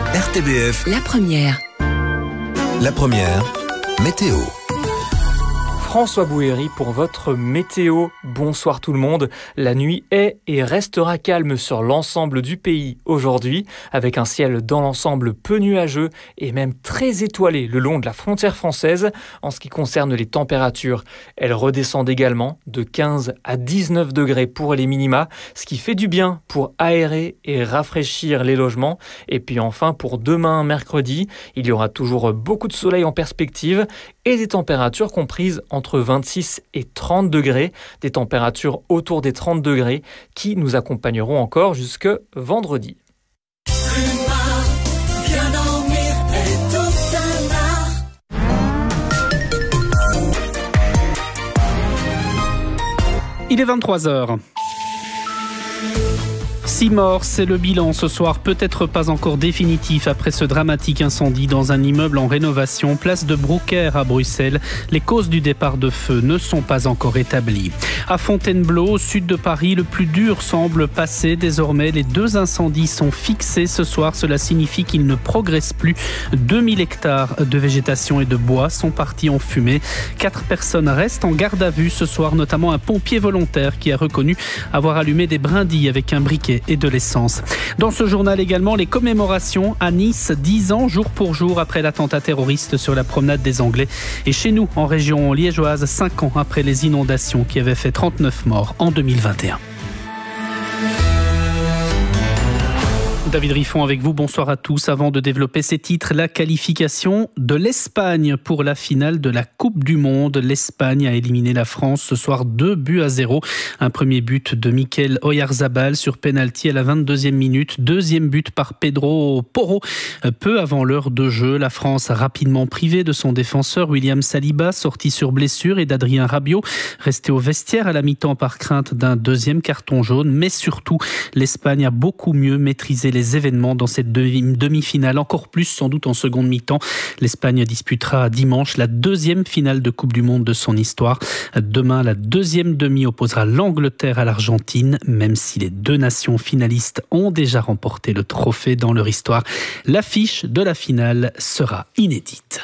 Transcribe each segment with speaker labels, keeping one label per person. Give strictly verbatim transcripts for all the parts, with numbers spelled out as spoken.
Speaker 1: R T B F.
Speaker 2: La première.
Speaker 1: La première, météo.
Speaker 3: François Bouhéry pour votre météo. Bonsoir tout le monde. La nuit est et restera calme sur l'ensemble du pays aujourd'hui, avec un ciel dans l'ensemble peu nuageux et même très étoilé le long de la frontière française. En ce qui concerne les températures, elles redescendent également de quinze à dix-neuf degrés pour les minima, ce qui fait du bien pour aérer et rafraîchir les logements. Et puis enfin, pour demain mercredi, il y aura toujours beaucoup de soleil en perspective et des températures comprises entre vingt-six et trente degrés, des températures autour des trente degrés qui nous accompagneront encore jusque vendredi.
Speaker 4: Il est vingt-trois heures. Six morts, c'est le bilan ce soir, peut-être pas encore définitif après ce dramatique incendie dans un immeuble en rénovation, place de Brouckère à Bruxelles. Les causes du départ de feu ne sont pas encore établies. À Fontainebleau, au sud de Paris, le plus dur semble passer. Désormais, les deux incendies sont fixés ce soir. Cela signifie qu'ils ne progressent plus. deux mille hectares de végétation et de bois sont partis en fumée. Quatre personnes restent en garde à vue ce soir, notamment un pompier volontaire qui a reconnu avoir allumé des brindilles avec un briquet et de l'essence. Dans ce journal également, les commémorations à Nice, dix ans jour pour jour après l'attentat terroriste sur la promenade des Anglais. Et chez nous, en région liégeoise, cinq ans après les inondations qui avaient fait trente-neuf morts en deux mille vingt et un. David Riffon avec vous, bonsoir à tous. Avant de développer ces titres, la qualification de l'Espagne pour la finale de la Coupe du Monde. L'Espagne a éliminé la France ce soir deux buts à zéro. Un premier but de Mikel Oyarzabal sur pénalty à la vingt-deuxième minute. Deuxième but par Pedro Porro peu avant l'heure de jeu. La France a rapidement privé de son défenseur William Saliba, sorti sur blessure, et d'Adrien Rabiot, resté au vestiaire à la mi-temps par crainte d'un deuxième carton jaune. Mais surtout, l'Espagne a beaucoup mieux maîtrisé les les événements dans cette demi-finale, encore plus sans doute en seconde mi-temps. L'Espagne disputera dimanche la deuxième finale de Coupe du Monde de son histoire. Demain, la deuxième demi opposera l'Angleterre à l'Argentine, même si les deux nations finalistes ont déjà remporté le trophée dans leur histoire. L'affiche de la finale sera inédite.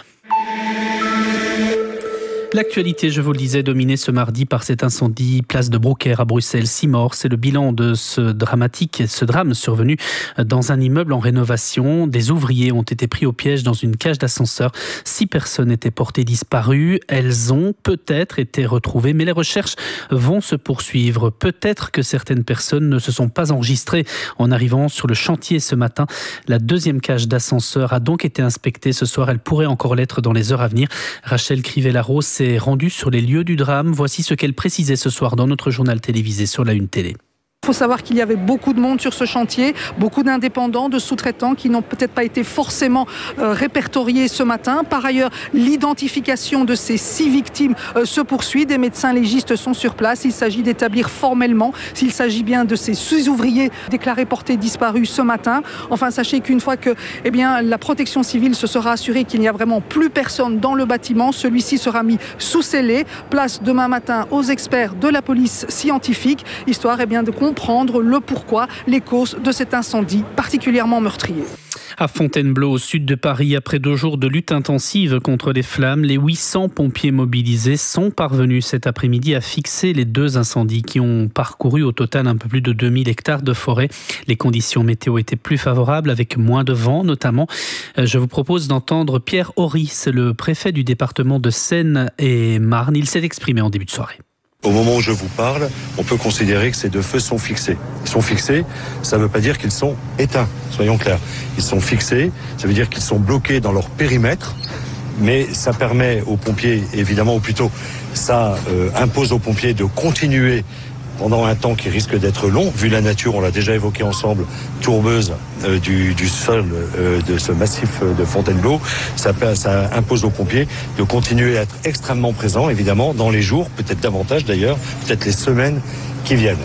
Speaker 4: L'actualité, je vous le disais, dominée ce mardi par cet incendie place de Brouckère à Bruxelles. Six morts, c'est le bilan de ce dramatique, ce drame survenu dans un immeuble en rénovation. Des ouvriers ont été pris au piège dans une cage d'ascenseur. Six personnes étaient portées disparues. Elles ont peut-être été retrouvées, mais les recherches vont se poursuivre. Peut-être que certaines personnes ne se sont pas enregistrées en arrivant sur le chantier ce matin. La deuxième cage d'ascenseur a donc été inspectée ce soir. Elle pourrait encore l'être dans les heures à venir. Rachel Crivellaro s'est rendue sur les lieux du drame. Voici ce qu'elle précisait ce soir dans notre journal télévisé sur la Une Télé.
Speaker 5: Il faut savoir qu'il y avait beaucoup de monde sur ce chantier, beaucoup d'indépendants, de sous-traitants qui n'ont peut-être pas été forcément euh, répertoriés ce matin. Par ailleurs, l'identification de ces six victimes euh, se poursuit. Des médecins légistes sont sur place. Il s'agit d'établir formellement s'il s'agit bien de ces six ouvriers déclarés portés disparus ce matin. Enfin, sachez qu'une fois que eh bien, la protection civile se sera assurée qu'il n'y a vraiment plus personne dans le bâtiment, celui-ci sera mis sous scellé. Place demain matin aux experts de la police scientifique, histoire eh bien, de comprendre comprendre le pourquoi, les causes de cet incendie particulièrement meurtrier.
Speaker 4: À Fontainebleau, au sud de Paris, après deux jours de lutte intensive contre les flammes, les huit cents pompiers mobilisés sont parvenus cet après-midi à fixer les deux incendies qui ont parcouru au total un peu plus de deux mille hectares de forêt. Les conditions météo étaient plus favorables, avec moins de vent notamment. Je vous propose d'entendre Pierre Horry, c'est le préfet du département de Seine-et-Marne. Il s'est exprimé en début de soirée.
Speaker 6: Au moment où je vous parle, on peut considérer que ces deux feux sont fixés. Ils sont fixés, ça ne veut pas dire qu'ils sont éteints, soyons clairs. Ils sont fixés, ça veut dire qu'ils sont bloqués dans leur périmètre, mais ça permet aux pompiers, évidemment, ou plutôt, ça euh, impose aux pompiers de continuer pendant un temps qui risque d'être long, vu la nature, on l'a déjà évoqué ensemble, tourbeuse euh, du, du sol euh, de ce massif de Fontainebleau, ça, ça impose aux pompiers de continuer à être extrêmement présents, évidemment, dans les jours, peut-être davantage d'ailleurs, peut-être les semaines qui viennent.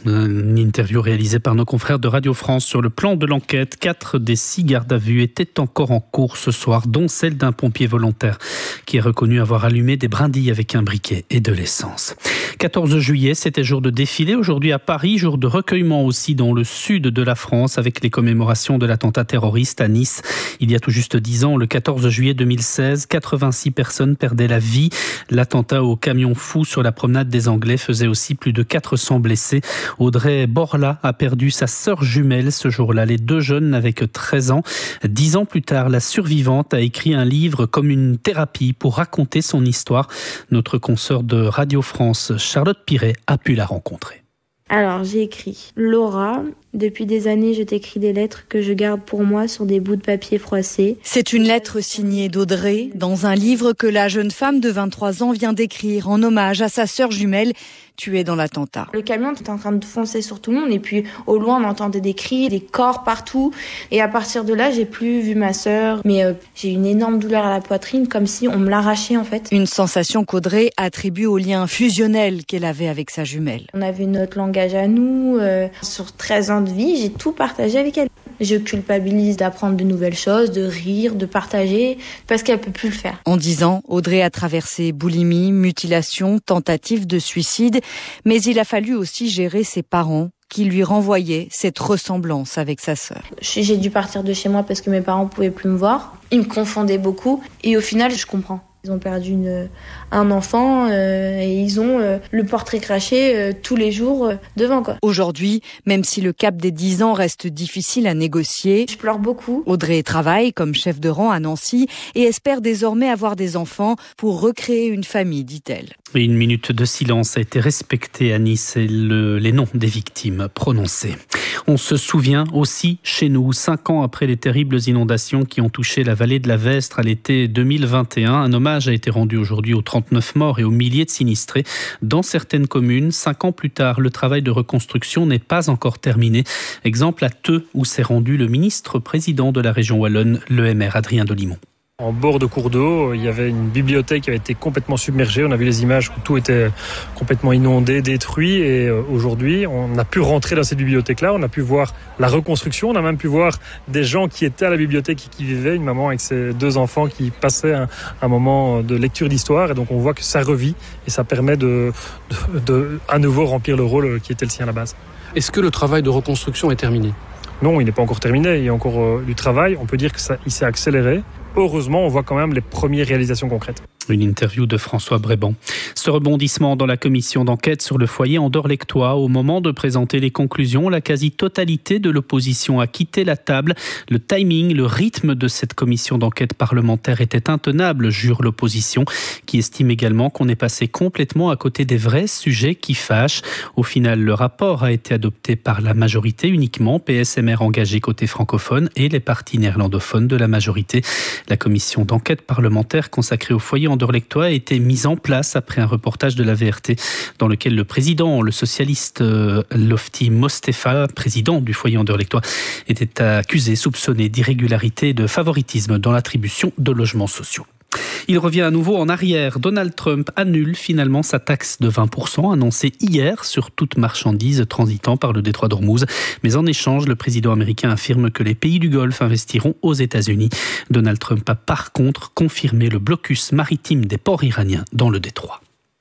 Speaker 4: Une interview réalisée par nos confrères de Radio France sur le plan de l'enquête. Quatre des six gardes à vue étaient encore en cours ce soir, dont celle d'un pompier volontaire qui est reconnu avoir allumé des brindilles avec un briquet et de l'essence. quatorze juillet, c'était jour de défilé. Aujourd'hui à Paris, jour de recueillement aussi dans le sud de la France avec les commémorations de l'attentat terroriste à Nice. Il y a tout juste dix ans, le quatorze juillet deux mille seize, quatre-vingt-six personnes perdaient la vie. L'attentat au camion fou sur la promenade des Anglais faisait aussi plus de quatre cents blessés. Audrey Borla a perdu sa sœur jumelle ce jour-là. Les deux jeunes n'avaient que treize ans. Dix ans plus tard, la survivante a écrit un livre comme une thérapie pour raconter son histoire. Notre consoeur de Radio France, Charlotte Piret, a pu la rencontrer.
Speaker 2: Alors, j'ai écrit « Laura, depuis des années, je t'écris des lettres que je garde pour moi sur des bouts de papier froissés. »
Speaker 7: C'est une lettre signée d'Audrey dans un livre que la jeune femme de vingt-trois ans vient d'écrire en hommage à sa sœur jumelle tuée dans l'attentat.
Speaker 2: Le camion était en train de foncer sur tout le monde et puis au loin on entendait des cris, des corps partout. Et à partir de là, j'ai plus vu ma sœur. Mais euh, j'ai eu une énorme douleur à la poitrine, comme si on me l'arrachait en fait.
Speaker 7: Une sensation qu'Audrey attribue au lien fusionnel qu'elle avait avec sa jumelle.
Speaker 2: On avait notre langage à nous. Euh, sur treize ans de vie, j'ai tout partagé avec elle. Je culpabilise d'apprendre de nouvelles choses, de rire, de partager, parce qu'elle peut plus le faire.
Speaker 7: En dix ans, Audrey a traversé boulimie, mutilation, tentative de suicide, mais il a fallu aussi gérer ses parents qui lui renvoyaient cette ressemblance avec sa sœur.
Speaker 2: J'ai dû partir de chez moi parce que mes parents pouvaient plus me voir. Ils me confondaient beaucoup et au final, je comprends. Ils ont perdu une, un enfant euh, et ils ont euh, le portrait craché euh, tous les jours euh, devant, quoi.
Speaker 7: Aujourd'hui, même si le cap des dix ans reste difficile à négocier,
Speaker 2: je pleure beaucoup.
Speaker 7: Audrey travaille comme chef de rang à Nancy et espère désormais avoir des enfants pour recréer une famille, dit-elle.
Speaker 4: Et une minute de silence a été respectée à Nice et le, les noms des victimes prononcés. On se souvient aussi chez nous, cinq ans après les terribles inondations qui ont touché la vallée de la Vestre à l'été deux mille vingt et un, un hommage a été rendu aujourd'hui aux trente-neuf morts et aux milliers de sinistrés dans certaines communes. Cinq ans plus tard, le travail de reconstruction n'est pas encore terminé. Exemple à Theux, où s'est rendu le ministre-président de la région wallonne, l'E M R, Adrien Delimont.
Speaker 8: En bord de cours d'eau, il y avait une bibliothèque qui avait été complètement submergée. On a vu les images où tout était complètement inondé, détruit. Et aujourd'hui, on a pu rentrer dans cette bibliothèque-là. On a pu voir la reconstruction. On a même pu voir des gens qui étaient à la bibliothèque et qui vivaient. Une maman avec ses deux enfants qui passaient un, un moment de lecture d'histoire. Et donc, on voit que ça revit et ça permet de, de, de à nouveau remplir le rôle qui était le sien à la base.
Speaker 9: Est-ce que le travail de reconstruction est terminé ?
Speaker 8: Non, il n'est pas encore terminé. Il y a encore euh, du travail. On peut dire que ça, il s'est accéléré. Heureusement, on voit quand même les premières réalisations concrètes.
Speaker 4: Une interview de François Bréban. Ce rebondissement dans la commission d'enquête sur le foyer Andorre-Lectois, au moment de présenter les conclusions, la quasi-totalité de l'opposition a quitté la table. Le timing, le rythme de cette commission d'enquête parlementaire était intenable, jure l'opposition, qui estime également qu'on est passé complètement à côté des vrais sujets qui fâchent. Au final, le rapport a été adopté par la majorité uniquement, P S M R engagé côté francophone et les partis néerlandophones de la majorité. La commission d'enquête parlementaire consacrée au foyer Andorre-Lectois a été mise en place après un reportage de la V R T dans lequel le président, le socialiste Lofti Mostefa, président du foyer Andorre-Lectois, était accusé, soupçonné d'irrégularité et de favoritisme dans l'attribution de logements sociaux. Il revient à nouveau en arrière. Donald Trump annule finalement sa taxe de vingt pour cent annoncée hier sur toute marchandise transitant par le détroit d'Ormuz. Mais en échange, le président américain affirme que les pays du Golfe investiront aux États-Unis. Donald Trump a par contre confirmé le blocus maritime des ports iraniens dans le détroit.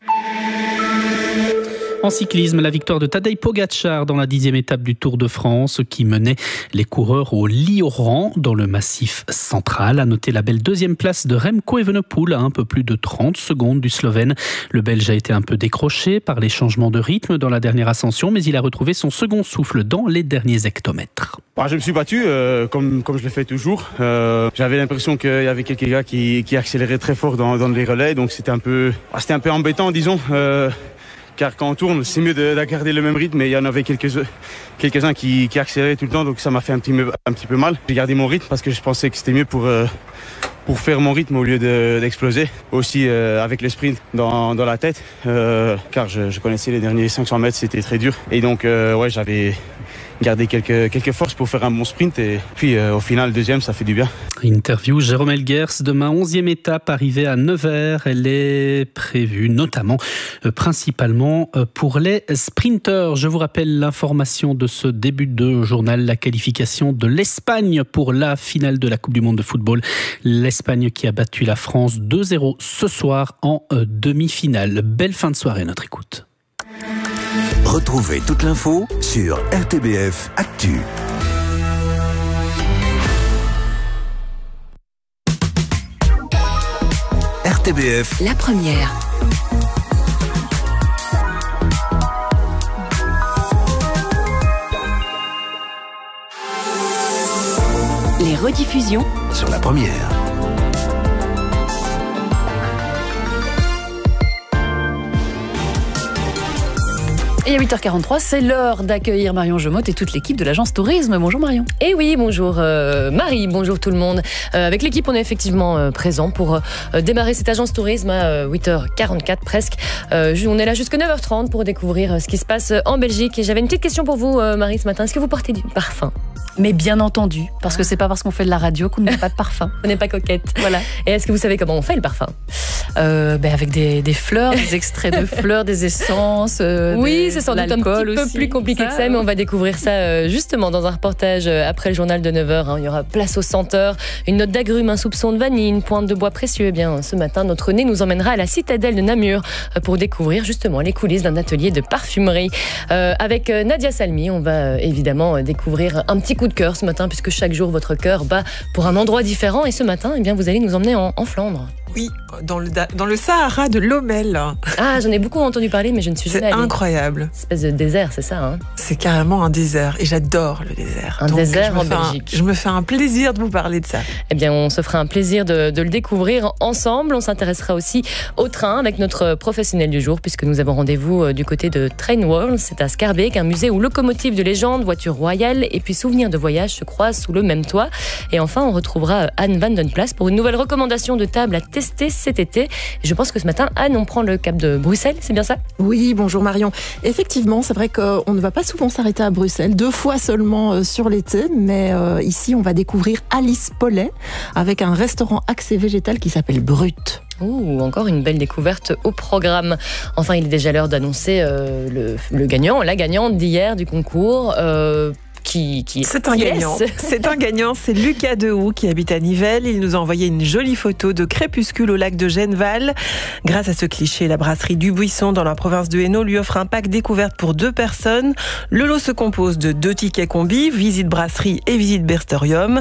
Speaker 4: En cyclisme, la victoire de Tadej Pogačar dans la dixième étape du Tour de France qui menait les coureurs au lit-au-rang dans le massif central. À noter la belle deuxième place de Remco Evenepoel à un peu plus de trente secondes du Slovène. Le Belge a été un peu décroché par les changements de rythme dans la dernière ascension, mais il a retrouvé son second souffle dans les derniers hectomètres.
Speaker 10: Je me suis battu euh, comme, comme je le fais toujours. Euh, j'avais l'impression qu'il y avait quelques gars qui, qui accéléraient très fort dans, dans les relais, donc c'était un peu, c'était un peu embêtant, disons. Euh, Car quand on tourne, c'est mieux de, de garder le même rythme, mais il y en avait quelques, quelques-uns qui, qui accéléraient tout le temps, donc ça m'a fait un petit, un petit peu mal. J'ai gardé mon rythme parce que je pensais que c'était mieux pour, euh, pour faire mon rythme au lieu de, d'exploser. Aussi euh, avec le sprint dans, dans la tête, euh, car je, je connaissais les derniers cinq cents mètres, c'était très dur. Et donc, euh, ouais, j'avais, garder quelques, quelques forces pour faire un bon sprint. Et puis euh, au final, deuxième, ça fait du bien.
Speaker 4: Interview Jérôme Elguers. Demain, onzième étape, arrivée à Nevers. Elle est prévue notamment, euh, principalement euh, pour les sprinteurs. Je vous rappelle l'information de ce début de journal, la qualification de l'Espagne pour la finale de la Coupe du Monde de football. L'Espagne qui a battu la France deux zéro ce soir en euh, demi-finale. Belle fin de soirée, notre écoute.
Speaker 1: Retrouvez toute l'info sur R T B F Actu. R T B F,
Speaker 11: la première. Les rediffusions
Speaker 1: sur la première.
Speaker 12: Et à huit heures quarante-trois, c'est l'heure d'accueillir Marion Gemotte et toute l'équipe de l'agence Tourisme. Bonjour Marion.
Speaker 13: Et oui, bonjour euh, Marie, bonjour tout le monde. Euh, avec l'équipe, on est effectivement euh, présent pour euh, démarrer cette agence Tourisme à euh, huit heures quarante-quatre presque. Euh, on est là jusqu'à neuf heures trente pour découvrir euh, ce qui se passe en Belgique. Et j'avais une petite question pour vous, euh, Marie, ce matin. Est-ce que vous portez du parfum ?
Speaker 12: Mais bien entendu, parce que c'est pas parce qu'on fait de la radio qu'on n'a pas de parfum.
Speaker 13: On n'est pas coquette.
Speaker 12: Voilà.
Speaker 13: Et est-ce que vous savez comment on fait le parfum ?
Speaker 12: euh, ben Avec des, des fleurs, des extraits de fleurs, des essences. Euh,
Speaker 13: oui,
Speaker 12: des,
Speaker 13: c'est sans doute un petit peu
Speaker 12: aussi.
Speaker 13: plus compliqué ça, que ça, mais on va découvrir ça euh, justement dans un reportage euh, après le journal de neuf heures. Hein. Il y aura place aux senteurs, une note d'agrumes, un soupçon de vanille, une pointe de bois précieux. Eh bien, ce matin, notre nez nous emmènera à la citadelle de Namur euh, pour découvrir justement les coulisses d'un atelier de parfumerie. Euh, avec euh, Nadia Salmi, on va euh, évidemment euh, découvrir un petit coup de cœur ce matin, puisque chaque jour votre cœur bat pour un endroit différent. Et ce matin, eh bien, vous allez nous emmener en, en Flandre.
Speaker 14: Oui, dans le, dans le Sahara de Lommel.
Speaker 13: Ah, j'en ai beaucoup entendu parler, mais je ne suis jamais allée.
Speaker 14: C'est incroyable.
Speaker 13: Une espèce de désert, c'est ça, hein ?
Speaker 14: C'est carrément un désert, et j'adore le désert.
Speaker 13: Un
Speaker 14: Donc,
Speaker 13: désert en
Speaker 14: un,
Speaker 13: Belgique.
Speaker 14: je me fais un plaisir de vous parler de ça.
Speaker 13: Eh bien, on se fera un plaisir de, de le découvrir ensemble. On s'intéressera aussi au train avec notre professionnel du jour, puisque nous avons rendez-vous du côté de Train World. C'est à Schaerbeek, un musée où locomotives de légende, voitures royales et puis souvenirs de voyage se croisent sous le même toit. Et enfin, on retrouvera Anne Van Den Plas pour une nouvelle recommandation de table à tester cet été. Et je pense que ce matin, Anne, on prend le cap de Bruxelles, c'est bien ça ?
Speaker 15: Oui, bonjour Marion. Effectivement, c'est vrai qu'on ne va pas souvent s'arrêter à Bruxelles, deux fois seulement sur l'été, mais euh, ici, on va découvrir Alice Paulet avec un restaurant axé végétal qui s'appelle Brut.
Speaker 13: Ouh, encore une belle découverte au programme. Enfin, il est déjà l'heure d'annoncer euh, le, le gagnant, la gagnante d'hier du concours. Euh, Qui, qui,
Speaker 14: c'est un
Speaker 13: qui
Speaker 14: gagnant. C'est un gagnant, c'est Lucas Dehoux qui habite à Nivelles. Il nous a envoyé une jolie photo de crépuscule au lac de Genneval. Grâce à ce cliché, la brasserie du Buisson dans la province de Hainaut lui offre un pack découverte pour deux personnes. Le lot se compose de deux tickets combi, visite brasserie et visite berstorium.